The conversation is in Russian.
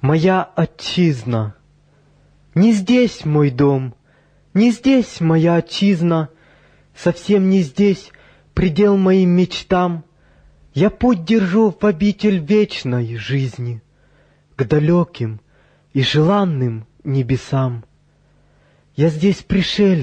Моя отчизна. Не здесь мой дом, не здесь моя отчизна, совсем не здесь предел моим мечтам. Я путь держу в обитель вечной жизни, к далеким и желанным небесам. Я здесь пришелец,